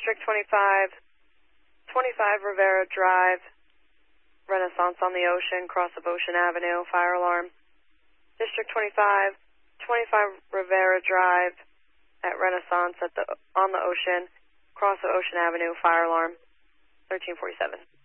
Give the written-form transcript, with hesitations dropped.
District 25, 25 Rivera Drive, Renaissance on the Ocean, cross of Ocean Avenue, fire alarm. District 25, 25 Rivera Drive at Renaissance on the Ocean, cross of Ocean Avenue, fire alarm, 1347.